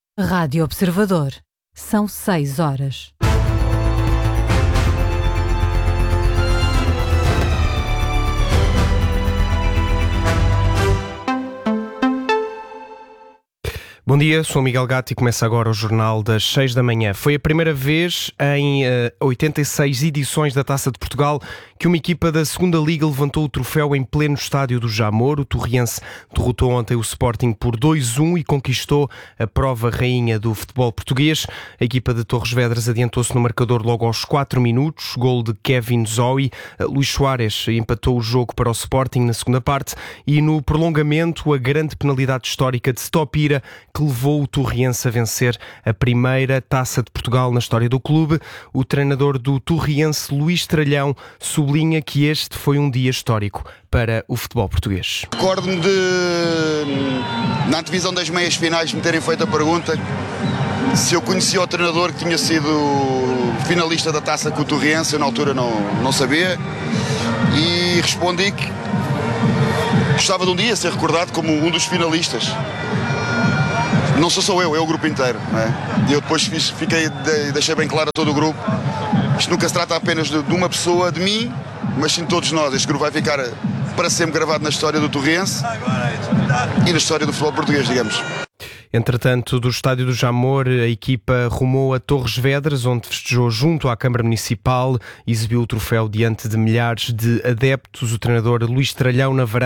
Rádio Observador. São 6 horas. Bom dia, sou Miguel Gato e começa agora o Jornal das 6 da manhã. Foi a primeira vez em 86 edições da Taça de Portugal que uma equipa da Segunda Liga levantou o troféu em pleno estádio do Jamor. O Torriense derrotou ontem o Sporting por 2-1 e conquistou a prova rainha do futebol português. A equipa de Torres Vedras adiantou-se no marcador logo aos 4 minutos, gol de Kevin Zoe. Luís Soares empatou o jogo para o Sporting na segunda parte e no prolongamento a grande penalidade histórica de Stopira que levou o Torriense a vencer a primeira Taça de Portugal na história do clube. O treinador do Torriense, Luís Tralhão, sublinha que este foi um dia histórico para o futebol português. Recordo-me na antevisão das meias finais, me terem feito a pergunta se eu conhecia o treinador que tinha sido finalista da Taça com o Torriense. Eu na altura não sabia e respondi que gostava de um dia ser recordado como um dos finalistas. Não sou só eu, é o grupo inteiro, não é? E eu depois deixei bem claro a todo o grupo, isto nunca se trata apenas de uma pessoa, de mim, mas sim de todos nós. Este grupo vai ficar para sempre gravado na história do Torriense e na história do futebol português, digamos. Entretanto, do estádio do Jamor, a equipa rumou a Torres Vedras, onde festejou junto à Câmara Municipal, exibiu o troféu diante de milhares de adeptos. O treinador Luís Tralhão na varanda